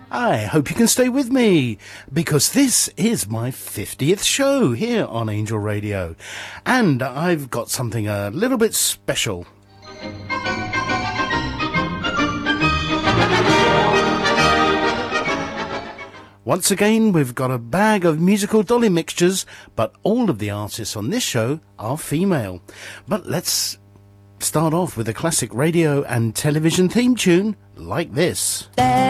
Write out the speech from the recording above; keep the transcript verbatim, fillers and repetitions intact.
I hope you can stay with me, because this is my fiftieth show here on Angel Radio, and I've got something a little bit special. Once again, we've got a bag of musical dolly mixtures, but all of the artists on this show are female. But let's start off with a classic radio and television theme tune like this.